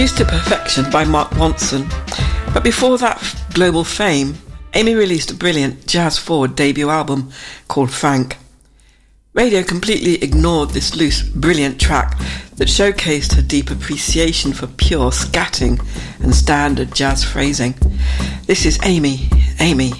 Used to Perfection by Mark Ronson. But before that global fame, Amy released a brilliant jazz-forward debut album called Frank. Radio completely ignored this loose, brilliant track that showcased her deep appreciation for pure scatting and standard jazz phrasing. This is Amy.